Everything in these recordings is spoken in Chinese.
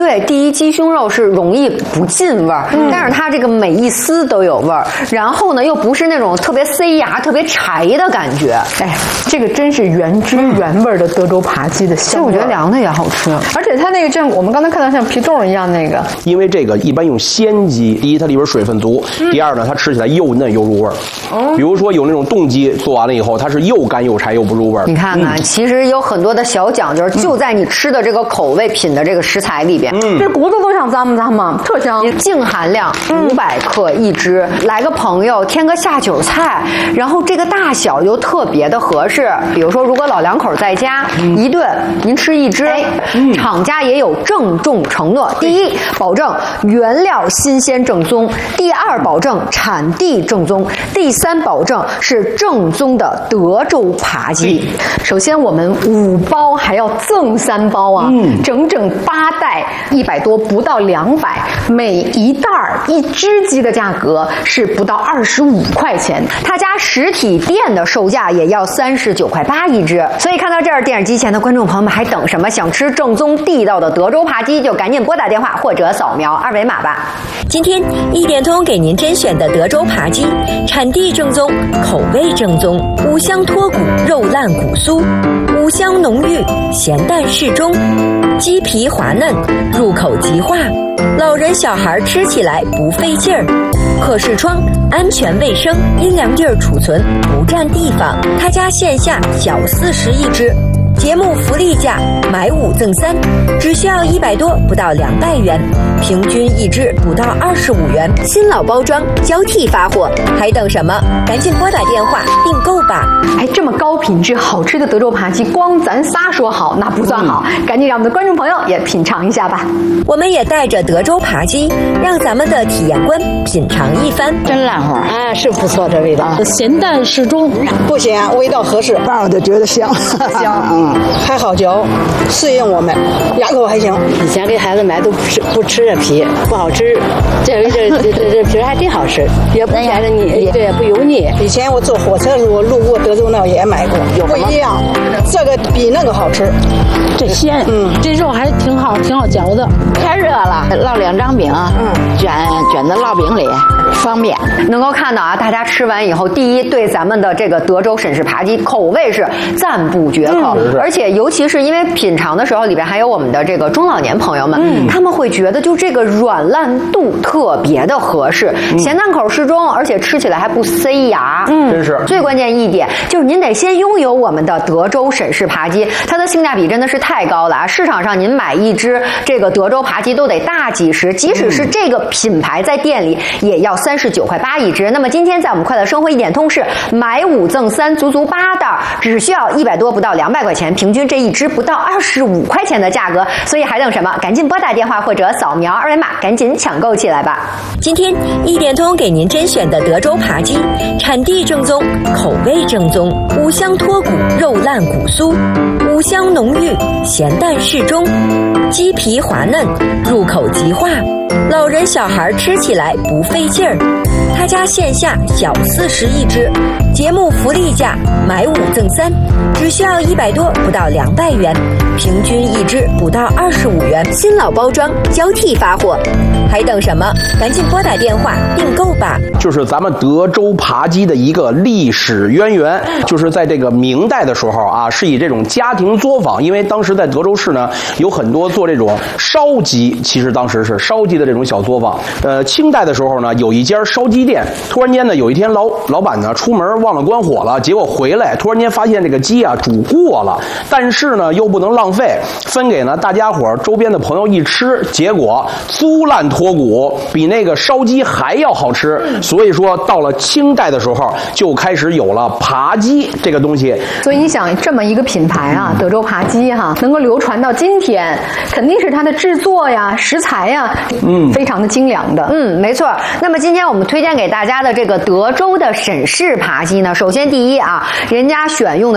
对，第一，鸡胸肉是容易不进味儿，但是它这个每一丝都有味儿，然后呢又不是那种特别塞牙、特别柴的感觉。 哎，这个真是原汁原味的德州扒鸡的香味。 其实我觉得凉的也好吃， 而且它那个像我们刚才看到像皮冻一样那个， 因为这个一般用鲜鸡，第一它里边水分足，第二呢它吃起来又嫩又入味儿。比如说有那种冻鸡做完了以后，它是又干又柴又不入味儿。 你看看，其实有很多的小讲究，就在你吃的这个口味品的这个食材里边。 这骨头都想咂摸咂摸，特香。 净含量500克一只，来个朋友添个下酒菜，然后这个大小又特别的合适。比如说，如果老两口在家，一顿您吃一只，厂家也有郑重承诺：第一，保证原料新鲜正宗；第二，保证产地正宗；第三，保证是正宗的德州扒鸡。 首先，我们5包还要赠3包啊，整整8袋，100多不到200，每一袋一只鸡的价格是不到25块钱， 他家实体店的售价也要39.8块一只。所以看到这儿，电视机前的观众朋友们还等什么？想吃正宗地道的德州扒鸡，就赶紧拨打电话或者扫描2维码吧。 今天一点通给您甄选的德州扒鸡，产地正宗，口味正宗，五香脱骨，肉烂骨酥，五香浓郁，咸淡适中，鸡皮滑嫩，入口即化，老人小孩吃起来不费劲儿，可视窗，安全卫生，阴凉地儿储存，不占地方。他家线下小40一只。节目福利价，买5赠3，只需要100多不到200元，平均一只不到25元，新老包装交替发货，还等什么？赶紧拨打电话订购吧！ 哎，这么高品质好吃的德州扒鸡，光咱仨说好那不算好，赶紧让我们的观众朋友也品尝一下吧。 我们也带着德州扒鸡，让咱们的体验官品尝一番。 真烂乎啊，是不错的味道，咸淡适中， 不咸，味道合适，饭我就觉得香香，还好嚼，适应我们，牙口还行。 以前给孩子买都不吃这皮，不好吃，这皮还真好吃，也不显得腻，对，也不油腻。 以前我坐火车的时候路过德州那也买过，不一样，这个比那个好吃， 这鲜，这肉还挺好嚼的。太热了，烙2张饼，卷在烙饼里，方便。 能够看到啊，大家吃完以后，第一对咱们的这个德州沈氏扒鸡口味是赞不绝口，而且尤其是因为品尝的时候里边还有我们的这个中老年朋友们，他们会觉得就这个软烂度特别的合适，咸淡口适中，而且吃起来还不塞牙。 真是最关键一点就是您得先拥有我们的德州沈氏扒鸡，它的性价比真的是太高了啊！市场上您买一只这个德州扒鸡都得大几十，即使是这个品牌在店里也要39.8块一只。那么今天在我们快乐生活一点通是买5赠3，足足8袋，只需要100多不到200块钱，平均这一只不到25块钱的价格。所以还等什么？赶紧拨打电话或者扫描2维码，赶紧抢购起来吧！ 今天一点通给您甄选的德州扒鸡，产地正宗，口味正宗，五香脱骨，肉烂骨酥，五香浓郁，咸淡适中，鸡皮滑嫩，入口即化，老人小孩吃起来不费劲儿。他家线下小40一只，节目福利价，买5赠3，只需要100多不到200元，平均一只不到25元，新老包装交替发货，还等什么？赶紧拨打电话订购吧！ 就是咱们德州扒鸡的一个历史渊源，就是在这个明代的时候啊，是以这种家庭作坊，因为当时在德州市呢有很多做这种烧鸡，其实当时是烧鸡的这种小作坊。清代的时候呢，有一家烧鸡店，突然间呢，有一天老板呢出门忘了关火了，结果回来突然间发现这个鸡啊煮过了，但是呢又不能浪费，分给呢大家伙周边的朋友一吃，结果酥烂脱骨，比那个烧鸡还要好吃。所以说到了清代的时候就开始有了扒鸡这个东西。 所以你想这么一个品牌啊，德州扒鸡哈，能够流传到今天，肯定是它的制作呀、食材呀，非常的精良的。 没错。那么今天我们推荐给大家的这个德州的沈氏扒鸡呢，首先第一啊，人家选用的是当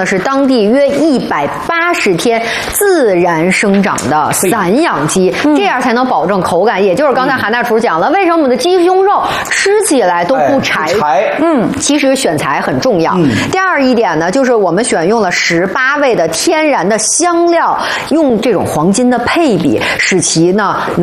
当地约180天自然生长的散养鸡，这样才能保证口感。也就是刚才韩大厨讲了，为什么我们的鸡胸肉吃起来都不柴？其实选材很重要。第二一点呢，就是我们选用了18味的天然的香料，用这种黄金的配比，使其呢